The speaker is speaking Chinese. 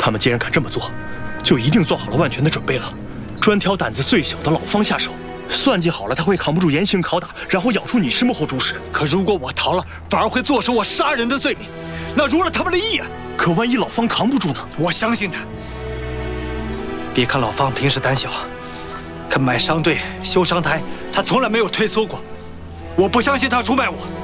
他们既然敢这么做，就一定做好了万全的准备了，专挑胆子最小的老方下手。算计好了，他会扛不住严刑拷打，然后咬出你是幕后主使。 可如果我逃了，反而会坐收我杀人的罪名，那辱了他们的义啊！ 可万一老方扛不住呢？ 我相信他。别看老方平时胆小，可买商队、修商台，他从来没有退缩过。我不相信他出卖我。